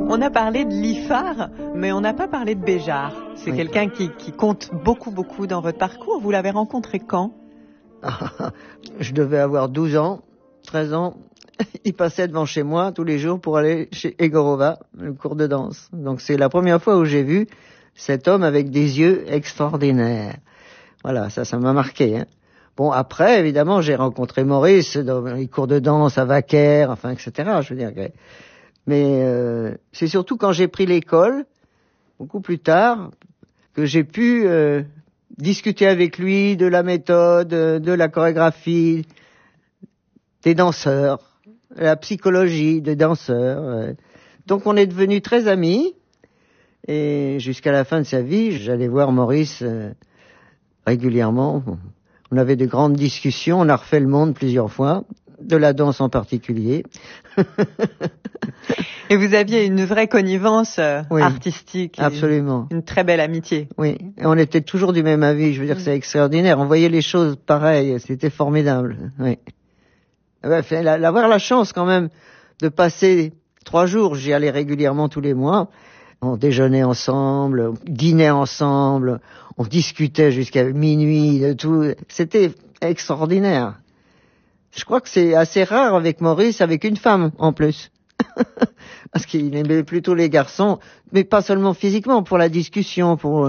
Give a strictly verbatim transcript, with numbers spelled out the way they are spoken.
On a parlé de Liffard, mais on n'a pas parlé de Béjart. C'est oui. quelqu'un qui, qui compte beaucoup, beaucoup dans votre parcours. Vous l'avez rencontré quand? Je devais avoir douze ans, treize ans. Il passait devant chez moi tous les jours pour aller chez Egorova, le cours de danse. Donc c'est la première fois où j'ai vu cet homme avec des yeux extraordinaires. Voilà, ça, ça m'a marqué. Hein. Bon, après, évidemment, j'ai rencontré Maurice dans les cours de danse à Vacker, enfin, et cetera. Je veux dire, mais euh, c'est surtout quand j'ai pris l'école, beaucoup plus tard, que j'ai pu euh, discuter avec lui de la méthode, de la chorégraphie, des danseurs, la psychologie des danseurs. Donc, on est devenus très amis. Et jusqu'à la fin de sa vie, j'allais voir Maurice euh, régulièrement. On avait de grandes discussions, on a refait le monde plusieurs fois, de la danse en particulier. Et vous aviez une vraie connivence euh, oui, artistique. Absolument. Une, une très belle amitié. Oui, et on était toujours du même avis, je veux dire que c'est extraordinaire. On voyait les choses pareilles, c'était formidable. Oui. Bref, avoir la chance quand même de passer trois jours, j'y allais régulièrement tous les mois. On déjeunait ensemble, on dînait ensemble, on discutait jusqu'à minuit, de tout. C'était extraordinaire. Je crois que c'est assez rare avec Maurice, avec une femme en plus. Parce qu'il aimait plutôt les garçons, mais pas seulement physiquement, pour la discussion, pour